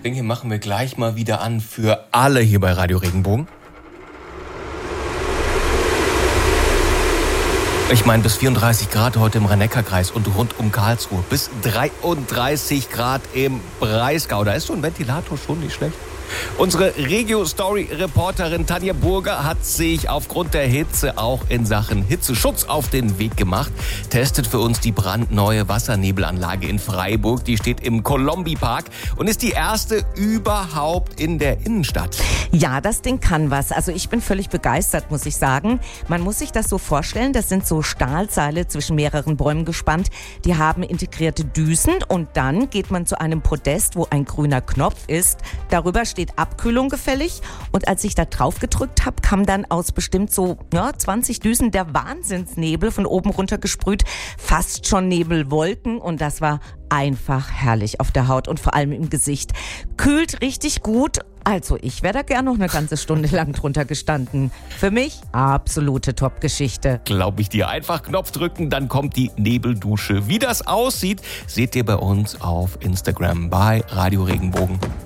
denke, hier machen wir gleich mal wieder an für alle hier bei Radio Regenbogen. Ich meine, bis 34 Grad heute im Rhein-Neckar-Kreis und rund um Karlsruhe. Bis 33 Grad im Breisgau. Da ist so ein Ventilator schon nicht schlecht. Unsere Regio-Story-Reporterin Tanja Burger hat sich aufgrund der Hitze auch in Sachen Hitzeschutz auf den Weg gemacht. Testet für uns die brandneue Wassernebelanlage in Freiburg. Die steht im Kolombi-Park und ist die erste überhaupt in der Innenstadt. Ja, das Ding kann was. Also ich bin völlig begeistert, muss ich sagen. Man muss sich das so vorstellen, das sind so Stahlseile zwischen mehreren Bäumen gespannt. Die haben integrierte Düsen und dann geht man zu einem Podest, wo ein grüner Knopf ist. Darüber steht Abkühlung gefällig und als ich da drauf gedrückt habe, kam dann aus bestimmt so 20 Düsen der Wahnsinnsnebel von oben runter gesprüht, fast schon Nebelwolken und das war einfach herrlich auf der Haut und vor allem im Gesicht. Kühlt richtig gut, also ich wäre da gern noch eine ganze Stunde lang drunter gestanden. Für mich absolute Top-Geschichte. Glaube ich dir. Einfach Knopf drücken, dann kommt die Nebeldusche. Wie das aussieht, seht ihr bei uns auf Instagram bei Radio Regenbogen.